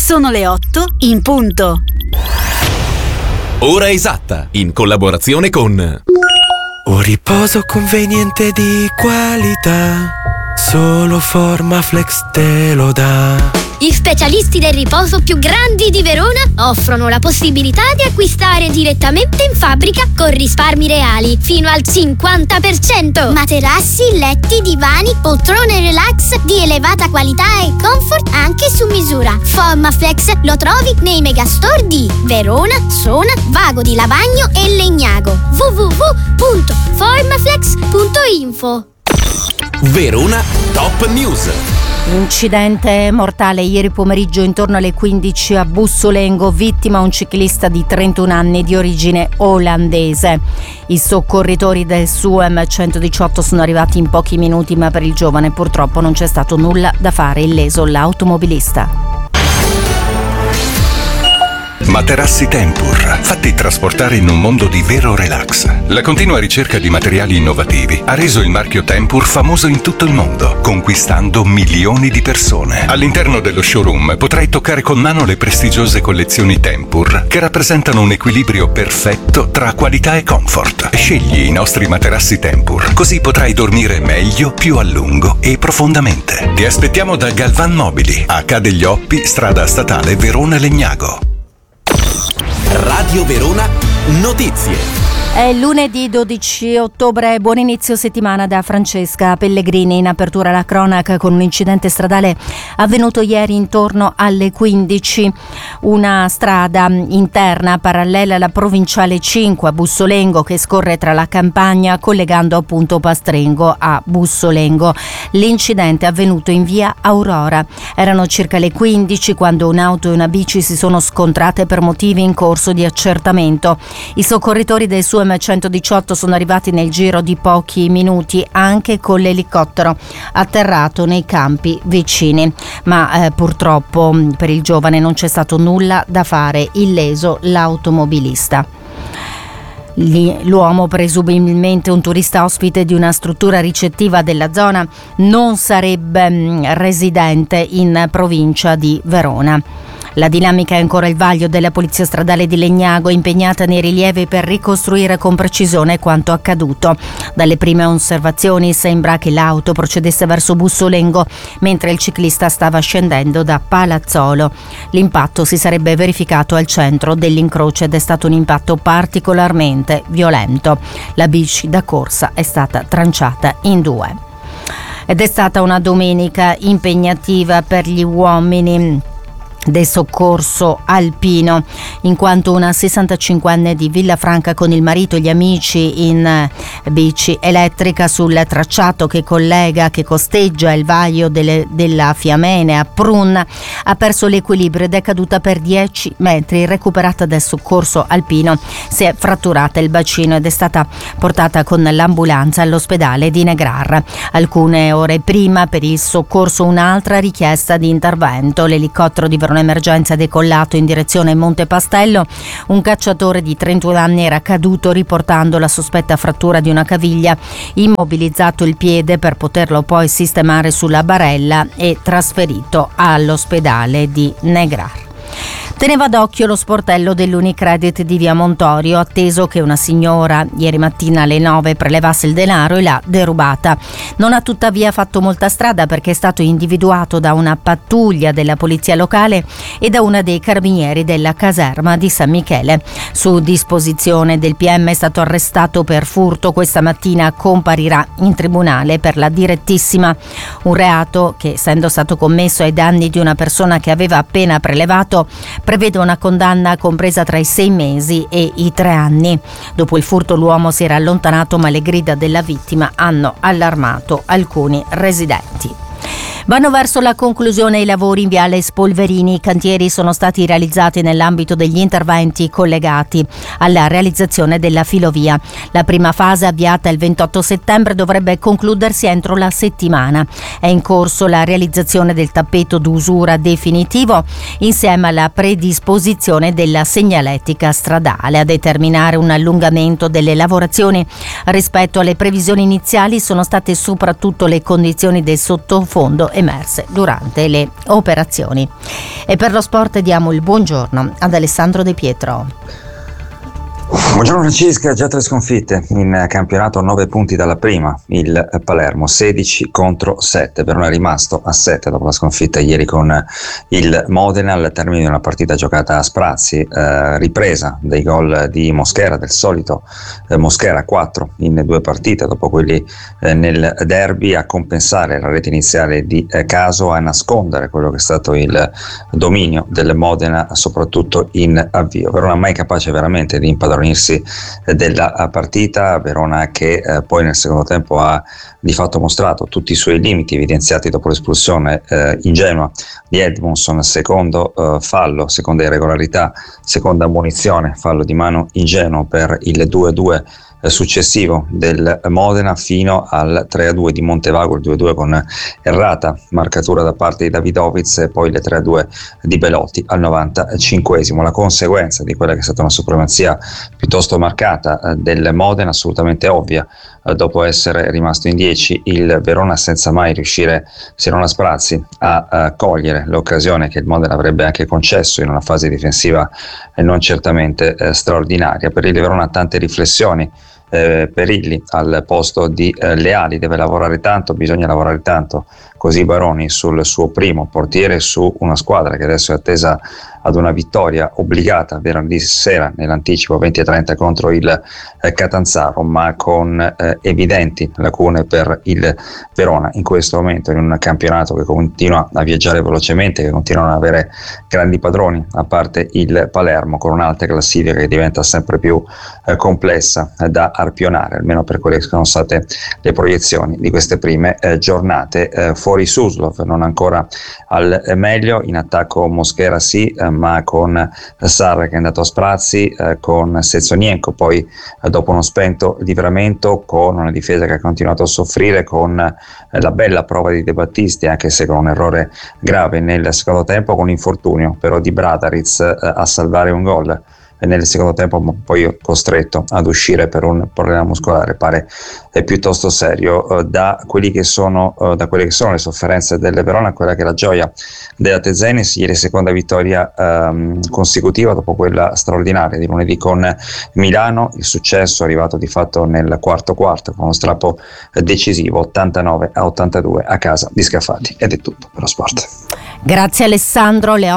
Sono le 8 in punto. Ora esatta, in collaborazione con Un riposo conveniente di qualità, solo Formaflex te lo dà. Gli specialisti del riposo più grandi di Verona offrono la possibilità di acquistare direttamente in fabbrica con risparmi reali fino al 50%. Materassi, letti, divani, poltrone relax di elevata qualità e comfort anche su misura. Formaflex lo trovi nei megastore di Verona, Sona, Vago di Lavagno e Legnago. www.formaflex.info. Verona Top News. Incidente mortale ieri pomeriggio intorno alle 15 a Bussolengo, vittima un ciclista di 31 anni di origine olandese. I soccorritori del SUEM 118 sono arrivati in pochi minuti, ma per il giovane purtroppo non c'è stato nulla da fare, illeso l'automobilista. Materassi Tempur, fatti trasportare in un mondo di vero relax. La continua ricerca di materiali innovativi ha reso il marchio Tempur famoso in tutto il mondo, conquistando milioni di persone. All'interno dello showroom potrai toccare con mano le prestigiose collezioni Tempur, che rappresentano un equilibrio perfetto tra qualità e comfort. Scegli i nostri materassi Tempur, così potrai dormire meglio, più a lungo e profondamente. Ti aspettiamo da Galvan Mobili, H degli Oppi, strada statale Verona Legnago. Radio Verona Notizie. È lunedì 12 ottobre, buon inizio settimana da Francesca Pellegrini. In apertura la cronaca con un incidente stradale avvenuto ieri intorno alle 15. Una strada interna parallela alla provinciale 5 a Bussolengo che scorre tra la campagna collegando appunto Pastrengo a Bussolengo. L'incidente è avvenuto in via Aurora. Erano circa le 15 quando un'auto e una bici si sono scontrate per motivi in corso di accertamento. I soccorritori del SUEM 118 sono arrivati nel giro di pochi minuti anche con l'elicottero atterrato nei campi vicini, ma purtroppo per il giovane non c'è stato nulla da fare, illeso l'automobilista. L'uomo, presumibilmente un turista ospite di una struttura ricettiva della zona, non sarebbe residente in provincia di Verona. La dinamica è ancora il vaglio della Polizia Stradale di Legnago, impegnata nei rilievi per ricostruire con precisione quanto accaduto. Dalle prime osservazioni sembra che l'auto procedesse verso Bussolengo mentre il ciclista stava scendendo da Palazzolo. L'impatto si sarebbe verificato al centro dell'incrocio ed è stato un impatto particolarmente violento. La bici da corsa è stata tranciata in due. Ed è stata una domenica impegnativa per gli uomini del soccorso alpino, in quanto una 65enne di Villafranca con il marito e gli amici in bici elettrica sul tracciato che costeggia il vaglio della Fiamene a Prun ha perso l'equilibrio ed è caduta per 10 metri. Recuperata dal soccorso alpino si è fratturata il bacino ed è stata portata con l'ambulanza all'ospedale di Negrar. Alcune ore prima per il soccorso un'altra richiesta di intervento. L'elicottero di Verona Emergenza decollato in direzione Monte Pastello. Un cacciatore di 31 anni era caduto riportando la sospetta frattura di una caviglia, immobilizzato il piede per poterlo poi sistemare sulla barella e trasferito all'ospedale di Negrar. Teneva d'occhio lo sportello dell'Unicredit di via Montorio, atteso che una signora ieri mattina alle 9 prelevasse il denaro e l'ha derubata. Non ha tuttavia fatto molta strada perché è stato individuato da una pattuglia della polizia locale e da una dei carabinieri della caserma di San Michele. Su disposizione del PM è stato arrestato per furto. Questa mattina comparirà in tribunale per la direttissima, un reato che, essendo stato commesso ai danni di una persona che aveva appena prelevato, prevede una condanna compresa tra i 6 mesi e i 3 anni. Dopo il furto l'uomo si era allontanato, ma le grida della vittima hanno allarmato alcuni residenti. Vanno verso la conclusione i lavori in viale Spolverini. I cantieri sono stati realizzati nell'ambito degli interventi collegati alla realizzazione della filovia. La prima fase, avviata il 28 settembre, dovrebbe concludersi entro la settimana. È in corso la realizzazione del tappeto d'usura definitivo insieme alla predisposizione della segnaletica stradale. A determinare un allungamento delle lavorazioni rispetto alle previsioni iniziali sono state soprattutto le condizioni del fondo emerse durante le operazioni. E per lo sport diamo il buongiorno ad Alessandro De Pietro. Buongiorno Francesca, già 3 sconfitte in campionato, 9 punti dalla prima, il Palermo 16 contro 7, Verona è rimasto a 7 dopo la sconfitta ieri con il Modena al termine di una partita giocata a sprazzi, ripresa dei gol di Mosquera, del solito Mosquera, 4 in 2 partite dopo quelli nel derby, a compensare la rete iniziale di Caso, a nascondere quello che è stato il dominio del Modena soprattutto in avvio. Verona mai capace veramente di impadronirsi della partita, Verona che poi nel secondo tempo ha di fatto mostrato tutti i suoi limiti evidenziati dopo l'espulsione ingenua di Edmondson, secondo fallo, seconda irregolarità, seconda ammonizione, fallo di mano ingenuo per il 2-2 successivo del Modena, fino al 3-2 di Montevago, il 2-2 con errata marcatura da parte di Davidovic, e poi le 3-2 di Belotti al 95esimo. La conseguenza di quella che è stata una supremazia piuttosto marcata del Modena, assolutamente ovvia, dopo essere rimasto in 10 il Verona, senza mai riuscire, se non a sprazzi, a cogliere l'occasione che il Modena avrebbe anche concesso in una fase difensiva non certamente straordinaria. Per il Verona tante riflessioni. Perilli al posto di Leali, deve lavorare tanto, bisogna lavorare tanto, così Baroni sul suo primo portiere, su una squadra che adesso è attesa ad una vittoria obbligata venerdì sera nell'anticipo 20-30 contro il Catanzaro, ma con evidenti lacune per il Verona in questo momento, in un campionato che continua a viaggiare velocemente, che continua a non avere grandi padroni a parte il Palermo, con un'alta classifica che diventa sempre più complessa da arpionare, almeno per quelle che sono state le proiezioni di queste prime giornate. Fuori Suslov, non ancora al meglio, in attacco Mosquera sì, ma con Sarra che è andato a sprazzi, con Sezonienko poi dopo uno spento livramento, con una difesa che ha continuato a soffrire, con la bella prova di De Battisti, anche se con un errore grave nel secondo tempo, con l'infortunio però di Bradaric a salvare un gol nel secondo tempo, ma poi costretto ad uscire per un problema muscolare, pare piuttosto serio. Da quelle che sono le sofferenze delle Verona, quella che è la gioia della Tezenis, ieri seconda vittoria consecutiva dopo quella straordinaria di lunedì con Milano, il successo è arrivato di fatto nel quarto con uno strappo decisivo 89-82 a casa di Scafati. Ed è tutto per lo sport. Grazie Alessandro, le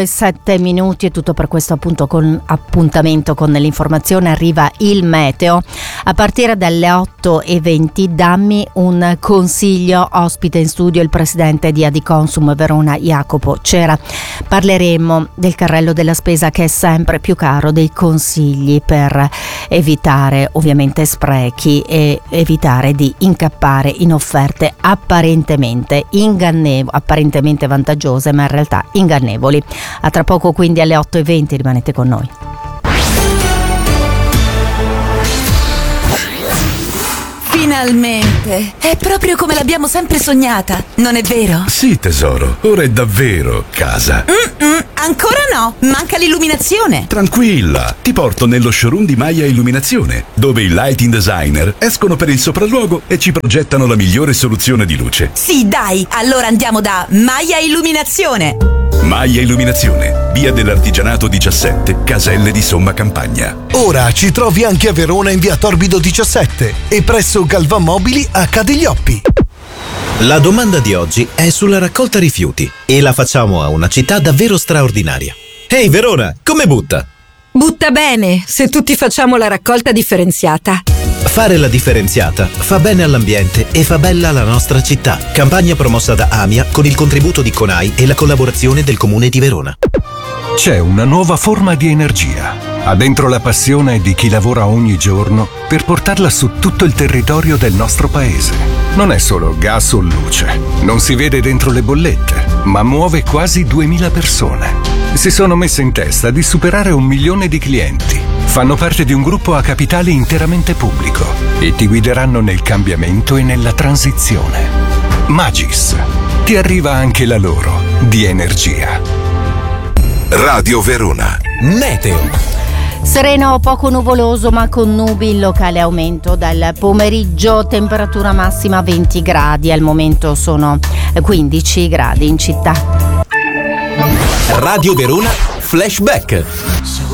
8:07 è tutto per questo appuntamento con l'informazione. Arriva il meteo a partire dalle 8:20. Dammi un consiglio, ospite in studio il presidente di Adiconsum Verona Jacopo Cera. Parleremo del carrello della spesa che è sempre più caro, dei consigli per evitare ovviamente sprechi e evitare di incappare in offerte apparentemente vantaggiose ma in realtà ingannevoli. A tra poco, quindi alle 8:20, rimanete con noi. Finalmente! È proprio come l'abbiamo sempre sognata, non è vero? Sì, tesoro, ora è davvero casa. Ancora no, manca l'illuminazione. Tranquilla, ti porto nello showroom di Maia Illuminazione, dove i lighting designer escono per il sopralluogo e ci progettano la migliore soluzione di luce. Sì, dai, allora andiamo da Maia Illuminazione. Maia Illuminazione, via dell'Artigianato 17, Caselle di Somma Campagna. Ora ci trovi anche a Verona in via Torbido 17 e presso Galvan Mobili a Cadiglioppi. La domanda di oggi è sulla raccolta rifiuti e la facciamo a una città davvero straordinaria. Ehi Verona, come butta? Butta bene, se tutti facciamo la raccolta differenziata. Fare la differenziata fa bene all'ambiente e fa bella la nostra città. Campagna promossa da AMIA con il contributo di CONAI e la collaborazione del Comune di Verona. C'è una nuova forma di energia. Ha dentro la passione di chi lavora ogni giorno per portarla su tutto il territorio del nostro paese. Non è solo gas o luce, non si vede dentro le bollette, ma muove quasi 2000 persone. Si sono messe in testa di superare 1 milione di clienti. Fanno parte di un gruppo a capitale interamente pubblico e ti guideranno nel cambiamento e nella transizione. Magis. Ti arriva anche la loro di energia. Radio Verona. Meteo. Sereno, poco nuvoloso ma con nubi in locale aumento dal pomeriggio, temperatura massima 20 gradi, al momento sono 15 gradi in città. Radio Verona Flashback.